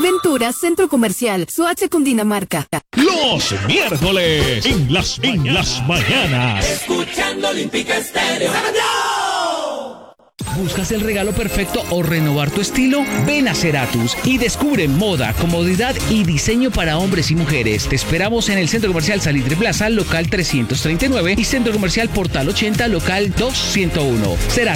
Ventura Centro Comercial, Soacha, Cundinamarca. Los miércoles en las mañanas. Escuchando Olímpica Estéreo. ¿Buscas el regalo perfecto o renovar tu estilo? Ven a Ceratus y descubre moda, comodidad y diseño para hombres y mujeres. Te esperamos en el Centro Comercial Salitre Plaza, local 339 y Centro Comercial Portal 80, local 201. Ceratus.